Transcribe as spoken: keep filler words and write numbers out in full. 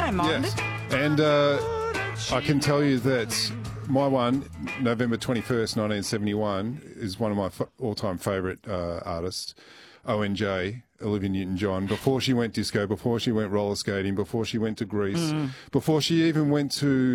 don't mind Yes. it. And uh, I can tell you that my one, November twenty-first, nineteen seventy-one, is one of my f- all-time favourite uh, artists, O N J, Olivia Newton-John. Before she went disco, before she went roller skating, before she went to Greece, before she even went to